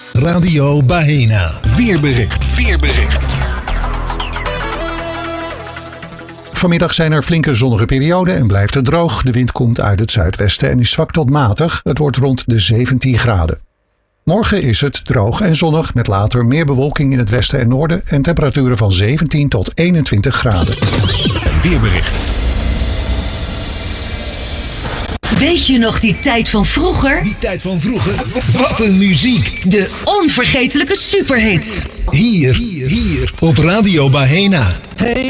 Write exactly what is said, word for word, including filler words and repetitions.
Radio Baena. Weerbericht. Weerbericht. Vanmiddag zijn er flinke zonnige perioden en blijft het droog. De wind komt uit het zuidwesten en is zwak tot matig. Het wordt rond de zeventien graden. Morgen is het droog en zonnig met later meer bewolking in het westen en noorden en temperaturen van zeventien tot eenentwintig graden. Weerbericht. Weet je nog die tijd van vroeger? Die tijd van vroeger? Wat een muziek! De onvergetelijke superhits. Hier, hier, hier op Radio Baena. Hey.